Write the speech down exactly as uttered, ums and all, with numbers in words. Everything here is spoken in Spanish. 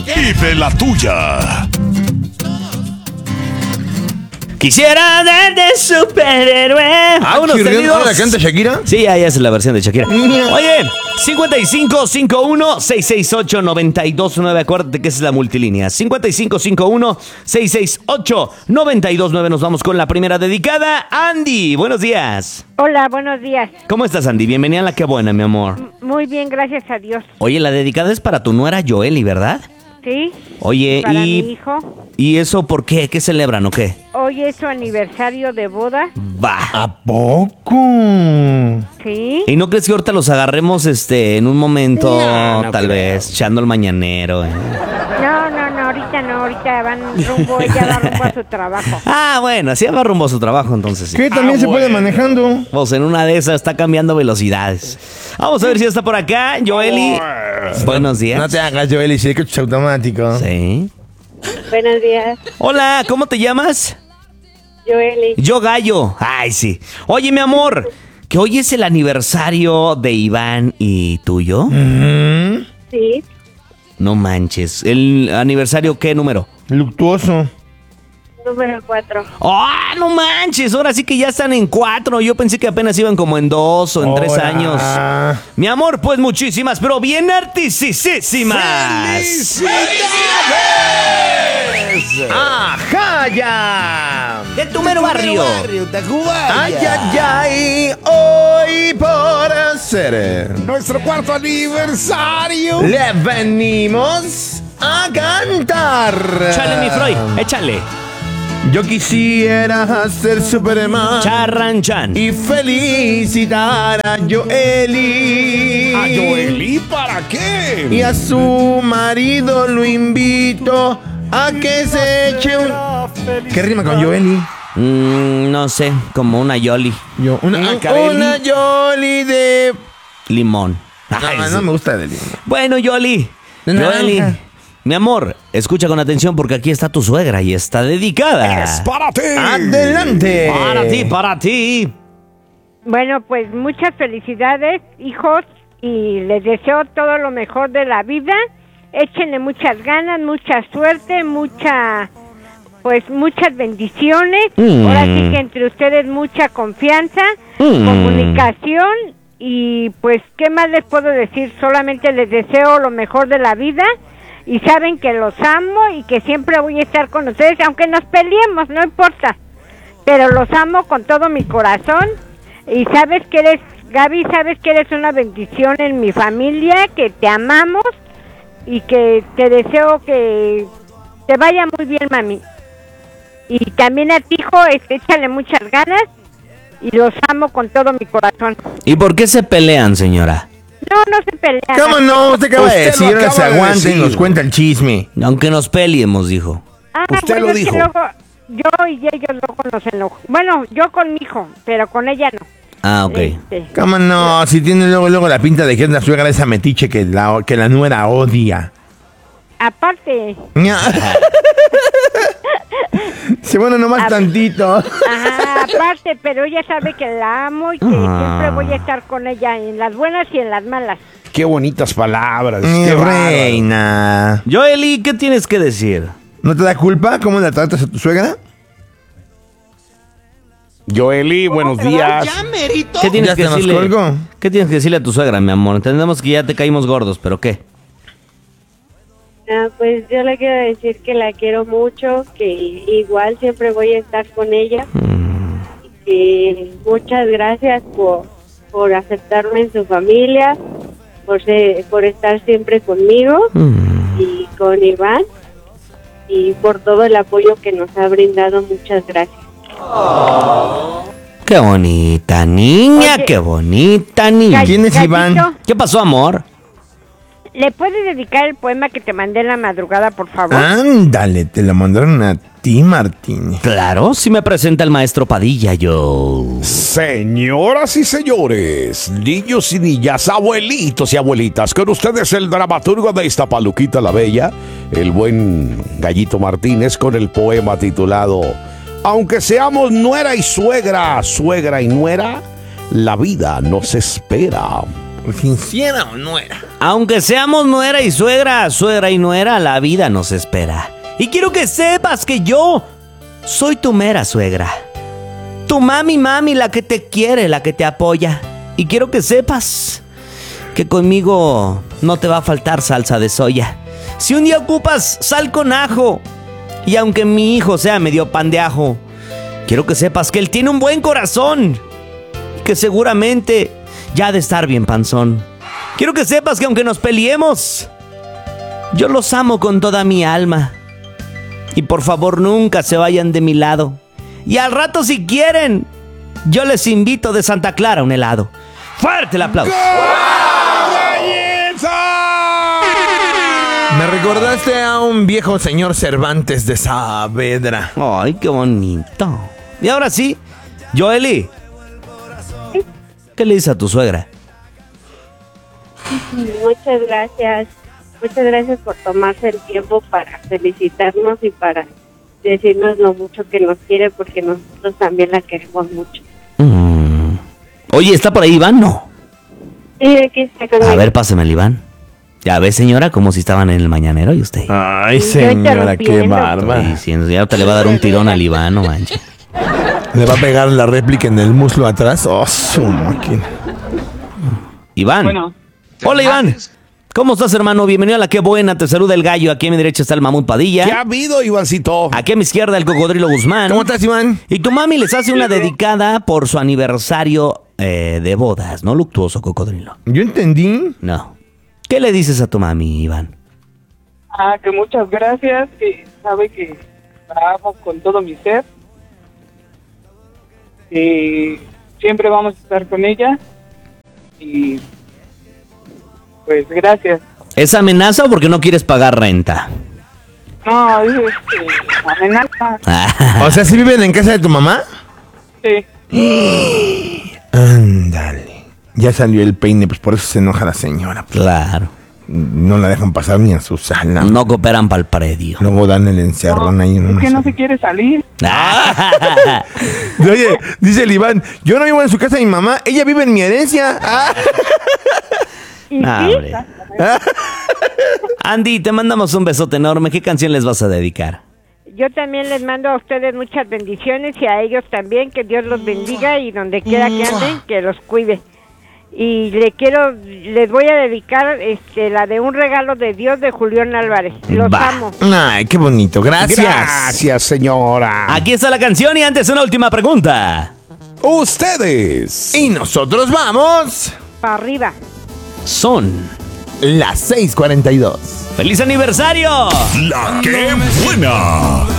Vive la tuya. Quisiera ser de superhéroe. Ah, Vámonos, ¿ahora la canta Shakira? Sí, ya, ya es la versión de Shakira. Oye, cincuenta y cinco cincuenta y uno, seiscientos sesenta y ocho, noventa y dos nueve. Acuérdate que esa es la multilínea. cincuenta y cinco cincuenta y uno, seiscientos sesenta y ocho, noventa y dos nueve. Nos vamos con la primera dedicada. Andy, buenos días. Hola, buenos días. ¿Cómo estás, Andy? Bienvenida a La Qué Buena, mi amor. M- Muy bien, gracias a Dios. Oye, la dedicada es para tu nuera Joely, ¿verdad? ¿Sí? Oye, Para y... mi hijo. ¿Y eso por qué? ¿Qué celebran o qué? Hoy es su aniversario de boda. Va. ¿A poco? ¿Sí? ¿Y no crees que ahorita los agarremos este en un momento, No, no tal creo. vez, echando el mañanero? ¿eh? No, no, no, ahorita no, ahorita van rumbo, ella va rumbo a su trabajo. Ah, bueno, así va rumbo a su trabajo, entonces sí. ¿Qué? ¿También se puede manejando? Pues en una de esas está cambiando velocidades. Vamos a ver si está por acá, Joely. Buenos días. No te hagas, Joely, si es que es automático. Sí. Buenos días, Hola, ¿cómo te llamas? Joely. Yo Gallo. Ay, sí. Oye, mi amor, que hoy es el aniversario de Iván y tuyo. Mm, Sí, No manches. ¿El aniversario qué número? luctuoso. número cuatro. ¡Ah, no manches! Ahora sí que ya están en cuatro. Yo pensé que apenas iban como en dos o en tres Ahora. años. Mi amor, pues muchísimas, pero bien artisísimas. ¡Ajá, ya! De tu mero barrio. ¡Ay, ay, ay! Hoy por ser Nuestro cuarto aniversario. le venimos a cantar. Échale, mi Freud, échale. Yo quisiera ser Superman Charranchan. y felicitar a Joely. ¿A Joely para qué? Y a su marido lo invito a que se eche un... ¿Qué rima con Joely? Mm, no sé, como una Yoli. Yo, una, Una una, Carelli. Joely de... Limón. No, Ay, no, sí. no me gusta de limón. Bueno, Yoli. De Joely. naranja. Mi amor, escucha con atención porque aquí está tu suegra y está dedicada. Es para ti. ¡Adelante! Para ti, para ti. Bueno, pues muchas felicidades, hijos, y les deseo todo lo mejor de la vida. Échenle muchas ganas, mucha suerte, mucha, pues muchas bendiciones. Mm. Ahora sí que entre ustedes mucha confianza, Mm. comunicación y pues, ¿qué más les puedo decir? Solamente les deseo lo mejor de la vida y saben que los amo y que siempre voy a estar con ustedes, aunque nos peleemos, no importa. Pero los amo con todo mi corazón y sabes que eres, Gaby, sabes que eres una bendición en mi familia, que te amamos y que te deseo que te vaya muy bien, mami. Y también a ti, hijo, este, échale muchas ganas y los amo con todo mi corazón. ¿Y por qué se pelean, señora? No, no se pelean. ¿Cómo no? Usted acaba de Usted lo decir, ahora se acaba de aguanten, decir. nos cuenta el chisme. Aunque nos peleemos, dijo. Ah, Usted bueno, lo es que dijo. luego yo y ellos luego nos enojamos. Bueno, yo con mi hijo, pero con ella no. Ah, ok. Este, ¿Cómo no? Si tiene luego, luego la pinta de que es la suegra esa metiche que la, que la nuera odia. aparte, Ña. Sí, bueno, nomás A- tantito. ajá, aparte, pero ella sabe que la amo y que Ah. siempre voy a estar con ella en las buenas y en las malas. Qué bonitas palabras. Mi Qué bárbaro. reina. Joely, ¿qué tienes que decir? ¿No te da culpa cómo la tratas a tu suegra? Joely, buenos días. ¿Qué tienes ¿Ya que se nos decirle? colgó? ¿Qué tienes que decirle a tu suegra, mi amor? Entendemos que ya te caímos gordos, pero ¿qué? Ah, pues yo le quiero decir que la quiero mucho, que igual siempre voy a estar con ella. Y que muchas gracias por, por aceptarme en su familia, por, ser- por estar siempre conmigo y con Iván y por todo el apoyo que nos ha brindado. Muchas gracias. Qué bonita niña, Oye. qué bonita niña. ¿Quién es Iván? Gallito, ¿Qué pasó, amor? ¿le puedes dedicar el poema que te mandé en la madrugada, por favor? Ah. Ándale, te lo mandaron a ti, Martín. Claro, si me presenta el maestro Padilla, yo. Señoras y señores, niños y niñas, abuelitos y abuelitas, con ustedes el dramaturgo de Iztapaluquita la Bella, el buen Gallito Martínez, con el poema titulado Aunque seamos nuera y suegra, suegra y nuera, la vida nos espera. ¿Sincera o nuera? Aunque seamos nuera y suegra, suegra y nuera, la vida nos espera. Y quiero que sepas que yo soy tu mera suegra. Tu mami, mami, la que te quiere, la que te apoya. Y quiero que sepas que conmigo no te va a faltar salsa de soya. Si un día ocupas sal con ajo, y aunque mi hijo sea medio pan de ajo, quiero que sepas que él tiene un buen corazón, que seguramente ya ha de estar bien panzón. Quiero que sepas que aunque nos peleemos, yo los amo con toda mi alma. Y por favor nunca se vayan de mi lado. Y al rato si quieren, yo les invito de Santa Clara un helado. ¡Fuerte el aplauso! Me recordaste a un viejo señor Cervantes de Saavedra. ¡Ay, qué bonito! Y ahora sí, Joely, ¿qué le dices a tu suegra? Muchas gracias. Muchas gracias por tomarse el tiempo para felicitarnos y para decirnos lo mucho que nos quiere, porque nosotros también la queremos mucho. Mm. Oye, ¿está por ahí Iván? No. Sí, aquí está conmigo. A ver, pásame el Iván. Ya ves, señora, como si estaban en el mañanero y usted. Ay, Yo señora, qué interrumpiendo. barba. Sí, sí, ya te le va a dar un tirón al Iván, no manches. Le va a pegar la réplica en el muslo atrás. Oh, su máquina. Iván. Bueno. Hola, Iván. ¿Cómo estás, hermano? Bienvenido a La Qué Buena. Te saluda el gallo. Aquí a mi derecha está el Mamut Padilla. ¿Qué ha habido, Ivancito? Aquí a mi izquierda el Cocodrilo Guzmán. ¿Cómo estás, Iván? Y tu mami les hace una dedicada por su aniversario eh, de bodas, ¿no? Luctuoso, Cocodrilo. Yo entendí. No. ¿Qué le dices a tu mami, Iván? Ah, que muchas gracias, que sabe que la amo con todo mi ser. Y siempre vamos a estar con ella. Y pues gracias. ¿Es amenaza o porque no quieres pagar renta? No, es este, amenaza. O sea, ¿sí viven en casa de tu mamá? Sí. Ándale. Ya salió el peine, pues por eso se enoja la señora. Claro. No la dejan pasar ni a su sala. No cooperan para el predio. Luego dan el encerrón ahí en Es una que no sala. se quiere salir. Oye, dice el Iván, yo no vivo en su casa de mi mamá, ella vive en mi herencia. Ah. ¿Y Ah, sí? hombre. Andy, te mandamos un besote enorme. ¿Qué canción les vas a dedicar? Yo también les mando a ustedes muchas bendiciones y a ellos también, que Dios los bendiga y donde quiera que anden, que los cuide. Y le quiero, les voy a dedicar este, la de Un Regalo de Dios de Julián Álvarez. Los Va. amo. Ay, qué bonito, gracias. Gracias, señora. Aquí está la canción y antes una última pregunta. Ustedes. Y nosotros vamos. Para arriba. Son. Las seis cuarenta y dos. ¡Feliz aniversario! La que buena.